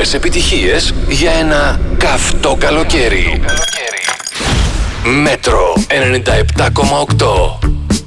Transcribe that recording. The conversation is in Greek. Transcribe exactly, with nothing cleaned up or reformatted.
περισσότερες επιτυχίες για ένα καυτό καλοκαίρι. Μέτρο ενενήντα επτά κόμμα οκτώ.